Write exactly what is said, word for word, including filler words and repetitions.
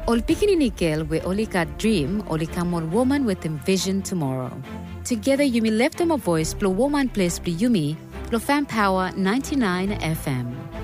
Ol pikininikil we olika dream olika mon woman with envision tomorrow. Together Yumi left them a voice, blow woman place, blow Yumi, blow fan power ninety-nine F M.